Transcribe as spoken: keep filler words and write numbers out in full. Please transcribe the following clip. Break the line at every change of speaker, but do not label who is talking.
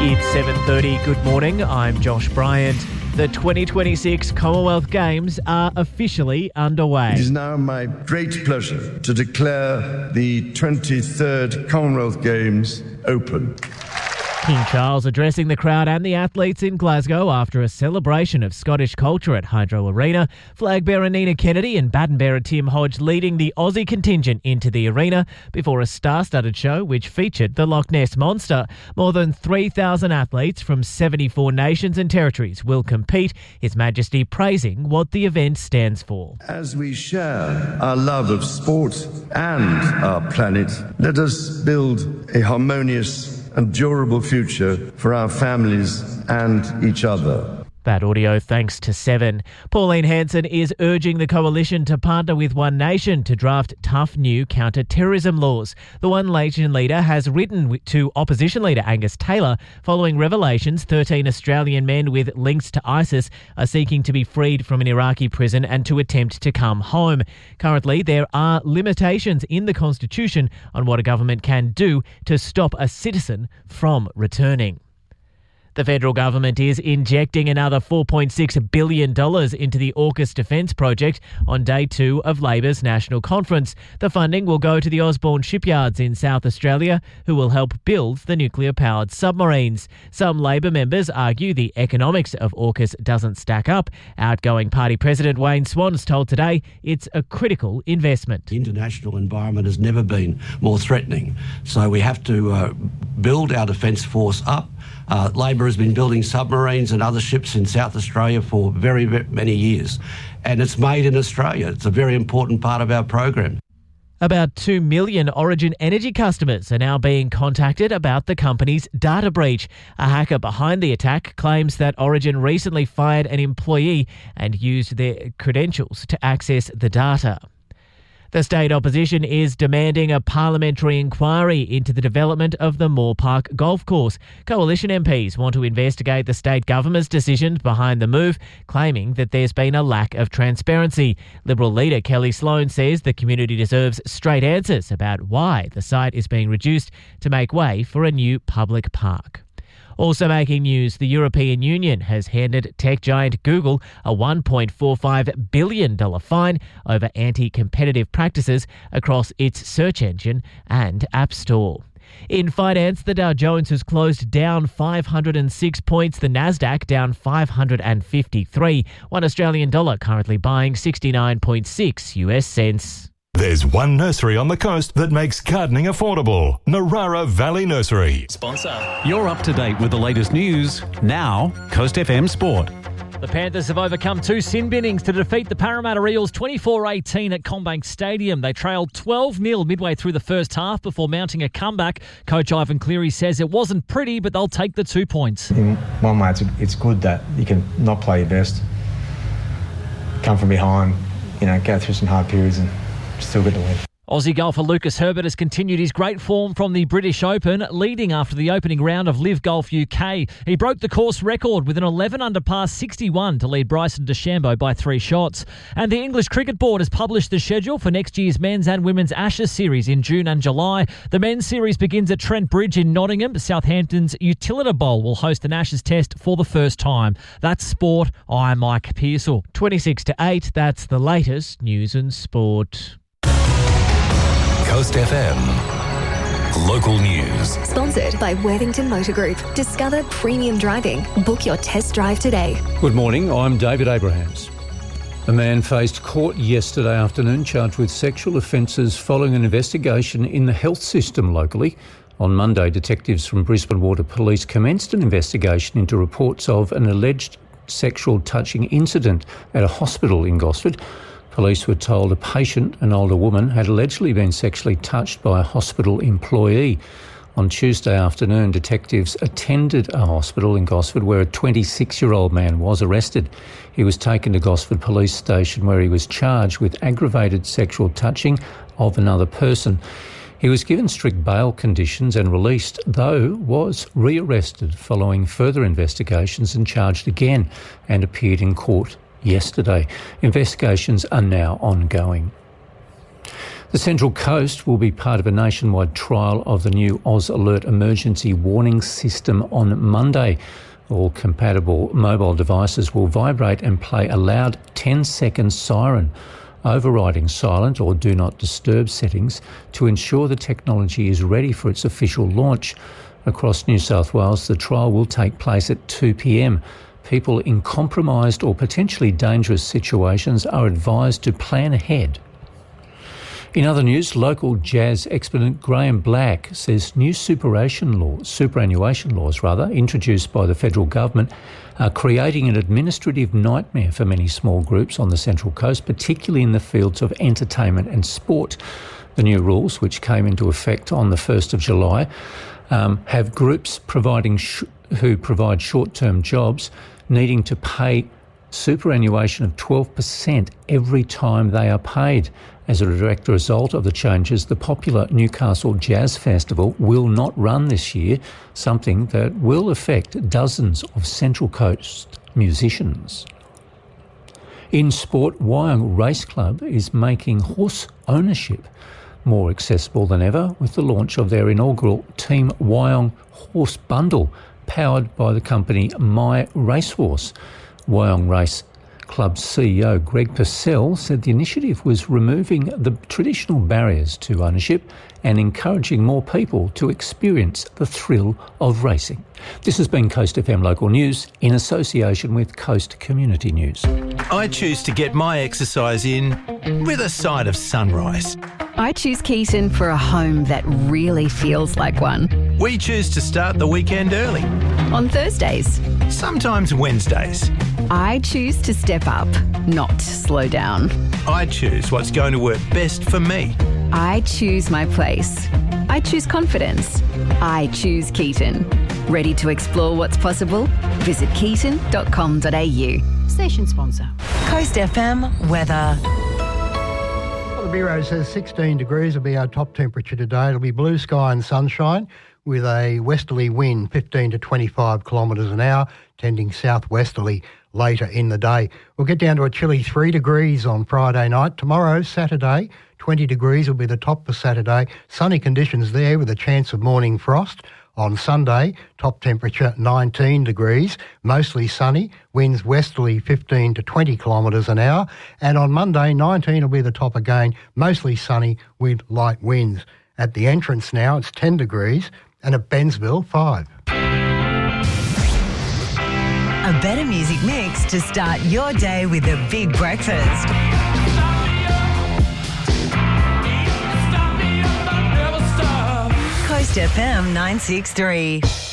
It's seven thirty. Good morning. I'm Josh Bryant. The twenty twenty-six Commonwealth Games are officially underway.
It is now my great pleasure to declare the twenty-third Commonwealth Games open.
King Charles addressing the crowd and the athletes in Glasgow after a celebration of Scottish culture at Hydro Arena. Flag bearer Nina Kennedy and baton bearer Tim Hodge leading the Aussie contingent into the arena before a star-studded show which featured the Loch Ness Monster. More than three thousand athletes from seventy-four nations and territories will compete, His Majesty praising what the event stands for.
As we share our love of sport and our planet, let us build a harmonious and durable future for our families and each other.
That audio thanks to Seven. Pauline Hanson is urging the coalition to partner with One Nation to draft tough new counter-terrorism laws. The One Nation leader has written to opposition leader Angus Taylor following revelations thirteen Australian men with links to ISIS are seeking to be freed from an Iraqi prison and to attempt to come home. Currently, there are limitations in the Constitution on what a government can do to stop a citizen from returning. The federal government is injecting another four point six billion dollars into the AUKUS defence project on day two of Labor's National Conference. The funding will go to the Osborne shipyards in South Australia, who will help build the nuclear-powered submarines. Some Labor members argue the economics of AUKUS doesn't stack up. Outgoing party president Wayne Swan's told Today it's a critical investment.
The international environment has never been more threatening, so we have to uh, build our defence force up. Uh, Labor has been building submarines and other ships in South Australia for very, very many years, and it's made in Australia. It's a very important part of our program.
About two million Origin Energy customers are now being contacted about the company's data breach. A hacker behind the attack claims that Origin recently fired an employee and used their credentials to access the data. The state opposition is demanding a parliamentary inquiry into the development of the Moore Park golf course. Coalition M Ps want to investigate the state government's decision behind the move, claiming that there's been a lack of transparency. Liberal leader Kelly Sloan says the community deserves straight answers about why the site is being reduced to make way for a new public park. Also making news, the European Union has handed tech giant Google a one point four five billion dollars fine over anti-competitive practices across its search engine and App Store. In finance, the Dow Jones has closed down five hundred six points, the Nasdaq down five hundred fifty-three. One Australian dollar currently buying sixty-nine point six US cents.
There's one nursery on the coast that makes gardening affordable. Narara Valley Nursery.
Sponsor. You're up to date with the latest news. Now, Coast F M Sport.
The Panthers have overcome two sin binnings to defeat the Parramatta Eels twenty-four eighteen at CommBank Stadium. They trailed twelve nil midway through the first half before mounting a comeback. Coach Ivan Cleary says it wasn't pretty, but they'll take the two points.
In one way, it's, it's good that you can not play your best, come from behind, you know, go through some hard periods and still get the win.
Aussie golfer Lucas Herbert has continued his great form from the British Open, leading after the opening round of Live Golf U K. He broke the course record with an eleven under par sixty-one to lead Bryson DeChambeau by three shots. And the English Cricket Board has published the schedule for next year's men's and women's Ashes series in June and July. The men's series begins at Trent Bridge in Nottingham. Southampton's Utilita Bowl will host an Ashes test for the first time. That's sport. I'm Mike Pearsall.
twenty-six to eight, that's the latest news and sport.
Coast F M. Local news.
Sponsored by Worthington Motor Group. Discover premium driving. Book your test drive today.
Good morning, I'm David Abrahams. A man faced court yesterday afternoon charged with sexual offences following an investigation in the health system locally. On Monday, detectives from Brisbane Water Police commenced an investigation into reports of an alleged sexual touching incident at a hospital in Gosford. Police were told a patient, an older woman, had allegedly been sexually touched by a hospital employee. On Tuesday afternoon, detectives attended a hospital in Gosford where a twenty-six-year-old man was arrested. He was taken to Gosford Police Station where he was charged with aggravated sexual touching of another person. He was given strict bail conditions and released, though was rearrested following further investigations and charged again and appeared in court yesterday. Investigations are now ongoing. The Central Coast will be part of a nationwide trial of the new Oz Alert emergency warning system on Monday. All compatible mobile devices will vibrate and play a loud ten-second siren, overriding silent or do not disturb settings to ensure the technology is ready for its official launch. Across New South Wales, the trial will take place at two p m. People in compromised or potentially dangerous situations are advised to plan ahead. In other news, local jazz expert Graham Black says new superannuation laws, superannuation laws rather, introduced by the federal government are creating an administrative nightmare for many small groups on the Central Coast, particularly in the fields of entertainment and sport. The new rules, which came into effect on the first of July, um, have groups providing sh- who provide short-term jobs needing to pay superannuation of twelve percent every time they are paid. As a direct result of the changes, the popular Newcastle Jazz Festival will not run this year, something that will affect dozens of Central Coast musicians. In sport, Wyong Race Club is making horse ownership more accessible than ever with the launch of their inaugural Team Wyong Horse Bundle, powered by the company My Racehorse. Wyong Race Club C E O Greg Purcell said the initiative was removing the traditional barriers to ownership and encouraging more people to experience the thrill of racing. This has been Coast F M Local News in association with Coast Community News.
I choose to get my exercise in with a side of sunrise.
I choose Keaton for a home that really feels like one.
We choose to start the weekend early.
On Thursdays.
Sometimes Wednesdays.
I choose to step up, not slow down.
I choose what's going to work best for me.
I choose my place. I choose confidence. I choose Keaton. Ready to explore what's possible? Visit keaton dot com dot a u. Station sponsor.
Coast F M weather.
Well, the Bureau says sixteen degrees will be our top temperature today. It'll be blue sky and sunshine with a westerly wind, fifteen to twenty-five kilometres an hour, tending southwesterly later in the day. We'll get down to a chilly three degrees on Friday night. Tomorrow, Saturday, twenty degrees will be the top for Saturday. Sunny conditions there with a chance of morning frost. On Sunday, top temperature nineteen degrees, mostly sunny, winds westerly fifteen to twenty kilometres an hour. And on Monday, nineteen will be the top again, mostly sunny with light winds. At the entrance now, it's ten degrees, and at Bensville, five.
A better music mix to start your day with a big breakfast. Coast F M nine six three.